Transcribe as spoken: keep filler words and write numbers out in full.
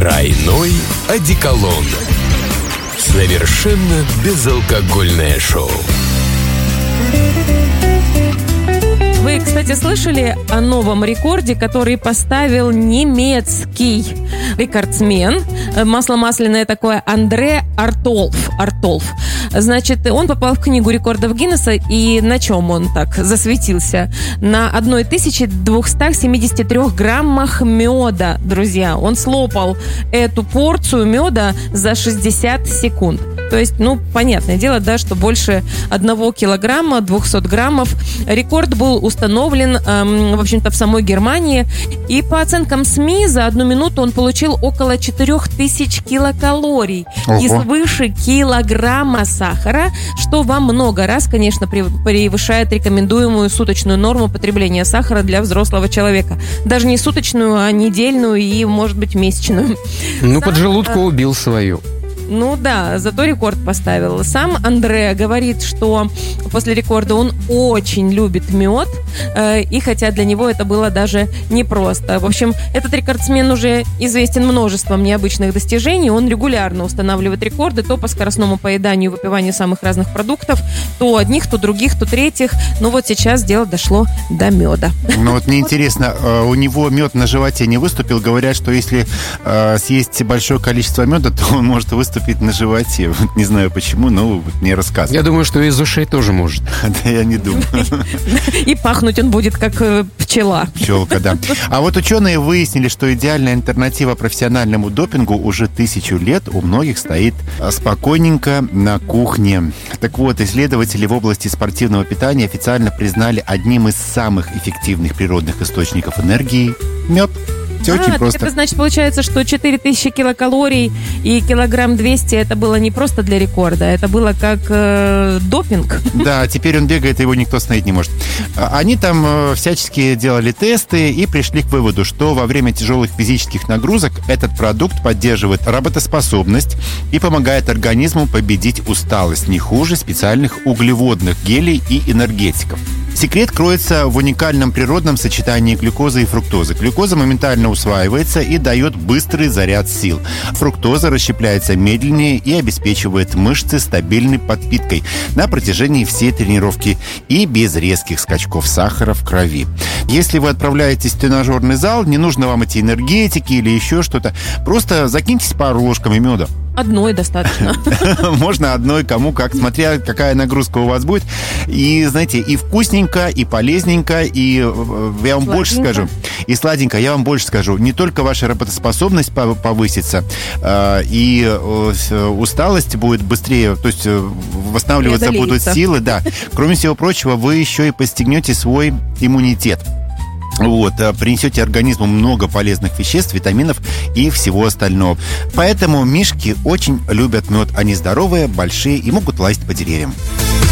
Тройной одеколон. Совершенно безалкогольное шоу. Вы, кстати, слышали о новом рекорде, который поставил немецкий рекордсмен, масло масляное такое, Андре Артольф. Артольф. Значит, он попал в книгу рекордов Гиннесса, и на чем он так засветился? На тысяча двести семьдесят три граммах меда, друзья. Он слопал эту порцию меда за шестьдесят секунд. То есть, ну, понятное дело, да, что больше одного килограмма, двухсот граммов. Рекорд был установлен, эм, в общем-то, в самой Германии. И по оценкам СМИ за одну минуту он получил около четырех тысяч килокалорий. Ого. И свыше килограмма сахара, что во много раз, конечно, превышает рекомендуемую суточную норму потребления сахара для взрослого человека. Даже не суточную, а недельную и, может быть, месячную. Ну, поджелудку убил свою. Ну да, зато рекорд поставил. Сам Андре говорит, что после рекорда он очень любит мед, э, и хотя для него это было даже непросто. В общем, этот рекордсмен уже известен множеством необычных достижений. Он регулярно устанавливает рекорды то по скоростному поеданию и выпиванию самых разных продуктов, то одних, то других, то третьих. Но вот сейчас дело дошло до меда. Ну вот мне интересно, у него мед на животе не выступил? Говорят, что если э, съесть большое количество меда, то он может выступить на животе. Не знаю почему, но мне рассказывают. Я думаю, что из ушей тоже может. Да, я не думаю. И пахнуть он будет как пчела. Пчелка, да. А вот ученые выяснили, что идеальная альтернатива профессиональному допингу уже тысячу лет у многих стоит спокойненько на кухне. Так вот, исследователи в области спортивного питания официально признали одним из самых эффективных природных источников энергии мед. Все а, очень просто. Это значит, получается, что четыре тысячи килокалорий и килограмм двести это было не просто для рекорда, это было как э, допинг. Да, теперь он бегает, его никто остановить не может. Они там э, всячески делали тесты и пришли к выводу, что во время тяжелых физических нагрузок этот продукт поддерживает работоспособность и помогает организму победить усталость не хуже специальных углеводных гелей и энергетиков. Секрет кроется в уникальном природном сочетании глюкозы и фруктозы. Глюкоза моментально усваивается и дает быстрый заряд сил. Фруктоза расщепляется медленнее и обеспечивает мышцы стабильной подпиткой на протяжении всей тренировки и без резких скачков сахара в крови. Если вы отправляетесь в тренажерный зал, не нужно вам эти энергетики или еще что-то. Просто закиньтесь пару ложками меда. Одной достаточно. Можно одной, кому как, смотря какая нагрузка у вас будет. И, знаете, и вкусненько, и полезненько, и я вам сладенько. больше скажу. И сладенько, я вам больше скажу. Не только ваша работоспособность повысится, и усталость будет быстрее, то есть восстанавливаться будут силы, да. Кроме всего прочего, вы еще и постигнете свой иммунитет. Вот, принесете организму много полезных веществ, витаминов и всего остального. Поэтому мишки очень любят мед. Они здоровые, большие и могут лазить по деревьям.